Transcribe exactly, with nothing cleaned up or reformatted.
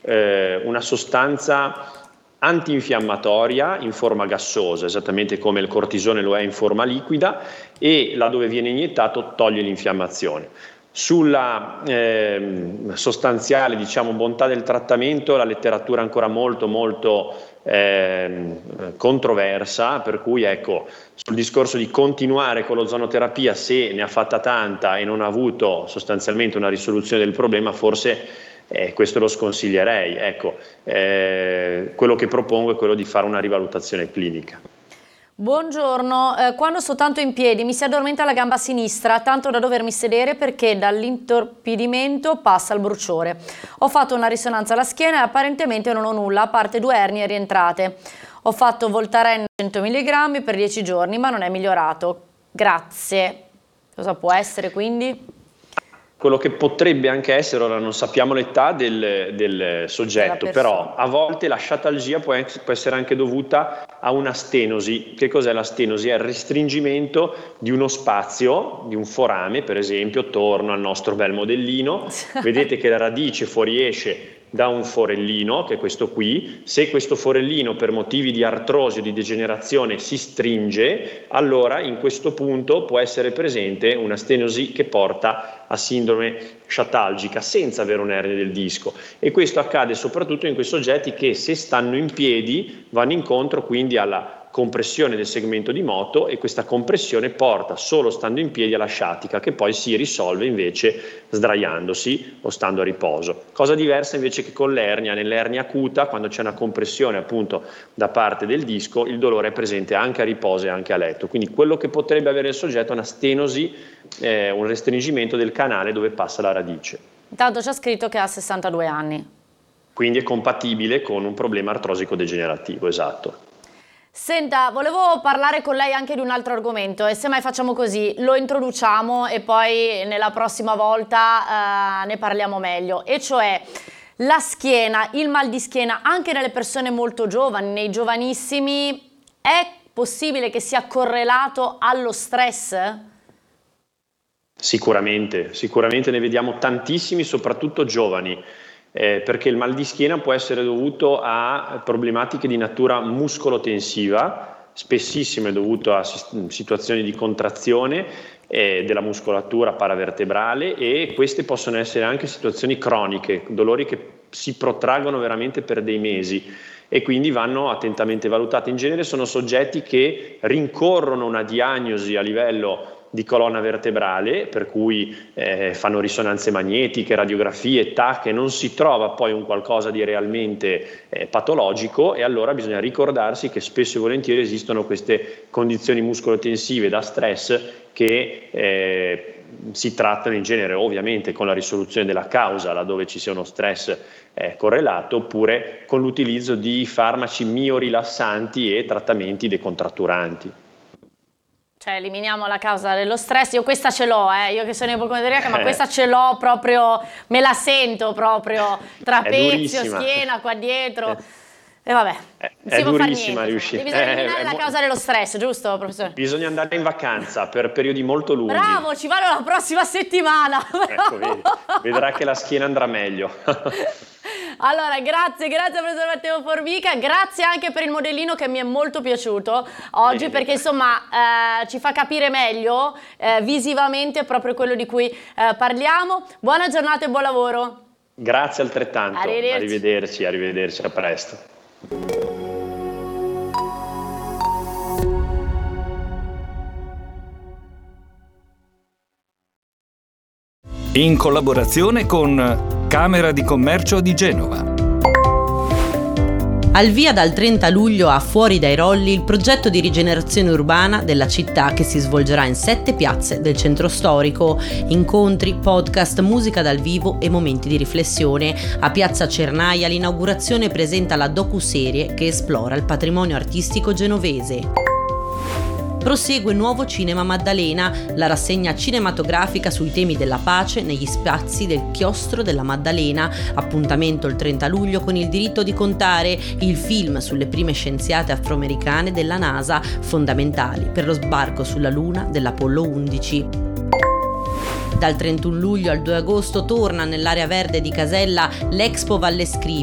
eh, una sostanza antinfiammatoria in forma gassosa, esattamente come il cortisone lo è in forma liquida, e laddove viene iniettato toglie l'infiammazione. Sulla eh, sostanziale, diciamo, bontà del trattamento, la letteratura è ancora molto molto eh, controversa, per cui ecco, sul discorso di continuare con l'ozonoterapia, se ne ha fatta tanta e non ha avuto sostanzialmente una risoluzione del problema, forse Eh, questo lo sconsiglierei. Ecco, eh, quello che propongo è quello di fare una rivalutazione clinica. Buongiorno, eh, quando sto tanto in piedi mi si addormenta la gamba sinistra, tanto da dovermi sedere perché dall'intorpidimento passa al bruciore. Ho fatto una risonanza alla schiena e apparentemente non ho nulla, a parte due ernie rientrate. Ho fatto Voltaren cento milligrammi per dieci giorni, ma non è migliorato. Grazie. Cosa può essere quindi? Quello che potrebbe anche essere, ora non sappiamo l'età del, del soggetto, però a volte la sciatalgia può, può essere anche dovuta a una stenosi. Che cos'è la stenosi? È il restringimento di uno spazio, di un forame per esempio, attorno al nostro bel modellino. Vedete che la radice fuoriesce da un forellino, che è questo qui. Se questo forellino per motivi di artrosi o di degenerazione si stringe, allora in questo punto può essere presente una stenosi che porta a sindrome sciatalgica senza avere un'ernia del disco, e questo accade soprattutto in quei soggetti che, se stanno in piedi, vanno incontro quindi alla compressione del segmento di moto, e questa compressione porta, solo stando in piedi, alla sciatica, che poi si risolve invece sdraiandosi o stando a riposo. Cosa diversa invece che con l'ernia. Nell'ernia acuta, quando c'è una compressione appunto da parte del disco, il dolore è presente anche a riposo e anche a letto. Quindi quello che potrebbe avere il soggetto è una stenosi, eh, un restringimento del canale dove passa la radice. Intanto c'è scritto che ha sessantadue anni. Quindi è compatibile con un problema artrosico degenerativo, esatto. Senta, volevo parlare con lei anche di un altro argomento, e semmai facciamo così, lo introduciamo e poi nella prossima volta eh, ne parliamo meglio, e cioè la schiena, il mal di schiena anche nelle persone molto giovani, nei giovanissimi. È possibile che sia correlato allo stress? Sicuramente, sicuramente ne vediamo tantissimi, soprattutto giovani. Eh, perché il mal di schiena può essere dovuto a problematiche di natura muscolotensiva, spessissimo è dovuto a situazioni di contrazione eh, della muscolatura paravertebrale, e queste possono essere anche situazioni croniche, dolori che si protraggono veramente per dei mesi, e quindi vanno attentamente valutate. In genere sono soggetti che rincorrono una diagnosi a livello di colonna vertebrale, per cui eh, fanno risonanze magnetiche, radiografie, tac, e non si trova poi un qualcosa di realmente eh, patologico, e allora bisogna ricordarsi che spesso e volentieri esistono queste condizioni muscolotensive da stress che eh, si trattano in genere ovviamente con la risoluzione della causa, laddove ci sia uno stress eh, correlato, oppure con l'utilizzo di farmaci miorilassanti e trattamenti decontratturanti. Cioè eliminiamo la causa dello stress. Io questa ce l'ho, eh. Io che sono ipocondriaca, ma questa ce l'ho proprio, me la sento proprio, trapezio, schiena, qua dietro. E vabbè, è, non si è può durissima fare niente. riuscire. Bisogna eliminare eh, la causa dello stress, giusto, professore? Bisogna andare in vacanza per periodi molto lunghi. Bravo, ci vado la prossima settimana. Ecco, vedi, vedrà che la schiena andrà meglio. Allora, grazie, grazie professor Matteo Formica, grazie anche per il modellino che mi è molto piaciuto oggi. Bene. Perché insomma eh, ci fa capire meglio eh, visivamente proprio quello di cui eh, parliamo. Buona giornata e buon lavoro. Grazie altrettanto, arrivederci, arrivederci, arrivederci, a presto. In collaborazione con Camera di Commercio di Genova. Al via dal trenta luglio a Fuori dai Rolli il progetto di rigenerazione urbana della città, che si svolgerà in sette piazze del centro storico. Incontri, podcast, musica dal vivo e momenti di riflessione. A Piazza Cernaia l'inaugurazione presenta la docuserie che esplora il patrimonio artistico genovese. Prosegue Nuovo Cinema Maddalena, la rassegna cinematografica sui temi della pace negli spazi del Chiostro della Maddalena. Appuntamento il trenta luglio con Il diritto di contare, il film sulle prime scienziate afroamericane della NASA, fondamentali per lo sbarco sulla Luna dell'Apollo undici. Dal trentuno luglio al due agosto torna nell'area verde di Casella l'Expo Valle Scrivi,